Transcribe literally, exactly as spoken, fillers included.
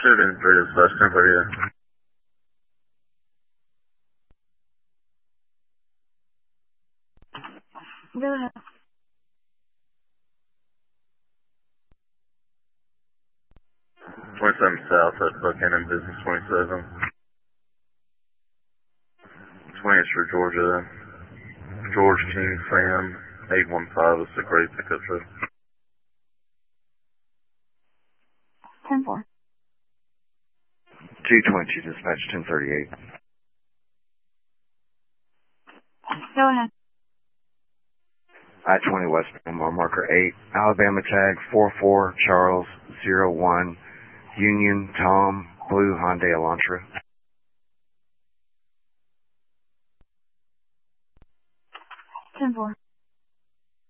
Should have been three to slash ten thirty. Go ahead. twenty-seven South at Buchanan Business twenty-seven. twentieth Street, Georgia. George King Sam, eight one five is the great pickup truck. ten four. two twenty, dispatch ten thirty-eight. Go ahead. I twenty West Panama, marker eight, Alabama tag four four Charles zero one, Union Tom, blue Hyundai Elantra. ten four.